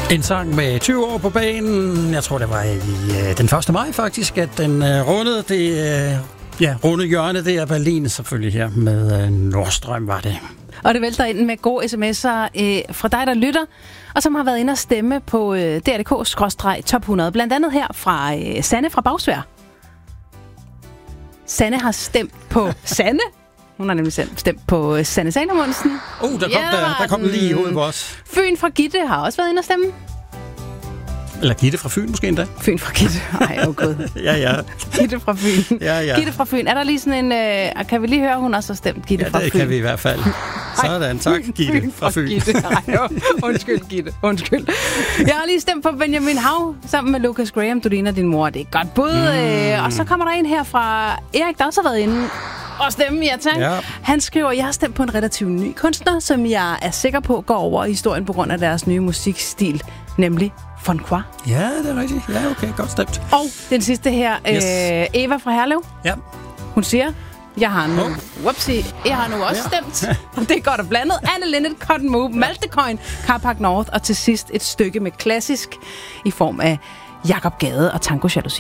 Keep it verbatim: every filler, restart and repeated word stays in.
En sang med tyve år på banen. Jeg tror, det var i øh, den første maj faktisk, at den øh, rundede det øh, ja, runde hjørne. Det er Berlin selvfølgelig her med øh, Nordstrøm var det. Og det vælter ind med gode sms'er øh, fra dig, der lytter, og som har været inde og stemme på øh, D R D K skråstreg top hundrede. Blandt andet her fra øh, Sanne fra Bagsvær. Sanne har stemt på Sanne. Hun har nemlig stemt på øh, Sanne Salomonsen. Oh, der kom, ja, der, der kom den lige i hovedet på os. Fyn fra Gitte har også været inde og stemme. Eller Gitte fra Fyn måske endda. Fyn fra Gitte. Ej, oh god. ja, ja. Gitte fra Fyn. Ja, ja. Gitte fra Fyn. Er der lige sådan en... Øh, kan vi lige høre, hun også har stemt Gitte ja, fra Fyn? Ja, det kan vi i hvert fald. Sådan, tak Gitte Fyn fra Fyn. Gitte. Ej, undskyld, Gitte. Undskyld. Jeg har lige stemt på Benjamin Hav sammen med Lucas Graham. Du ligner din mor. Det er et godt bud. Mm. Og så kommer der en her fra Erik, der også har været inde og stemme, ja tak. Ja. Han skriver, jeg har stemt på en relativt ny kunstner, som jeg er sikker på går over i historien på grund af deres nye musikstil, nemlig Fonqua. Ja, det er rigtigt. Ja, okay, godt stemt. Og den sidste her, yes. øh, Eva fra Herlev. Ja. Hun siger, jeg har nu, oh. whoopsie, jeg har nu også ja. stemt. Og det er godt og blandet. Anne Linnet, Cotton Move, Maltecoin, Carpark North og til sidst et stykke med klassisk i form af Jakob Gade og Tango Jalousi.